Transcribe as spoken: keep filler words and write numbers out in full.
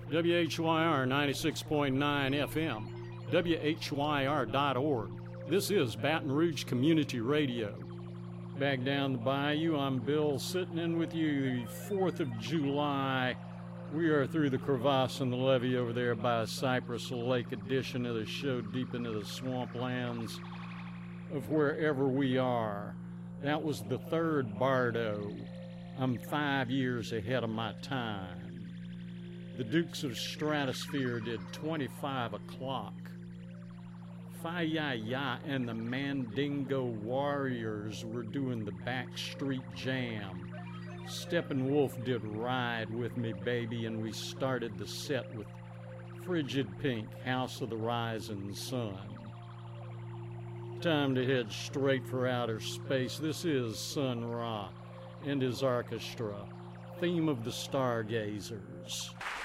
W H Y R ninety-six point nine F M, W H Y R dot org. This is Baton Rouge Community Radio. Back down the bayou, I'm Bill, sitting in with you the fourth of July. We are through the crevasse and the levee over there by Cypress Lake edition of the show, deep into the swamplands of wherever we are. That was the third Bardo. I'm five years ahead of my time. The Dukes of Stratosphere did twenty-five o'clock. Fi-Ya-Ya and the Mandingo Warriors were doing the Backstreet Jam. Steppenwolf did Ride With Me, Baby, and we started the set with Frigid Pink, House of the Rising Sun. Time to head straight for outer space. This is Sun Ra and his orchestra, theme of the Stargazers.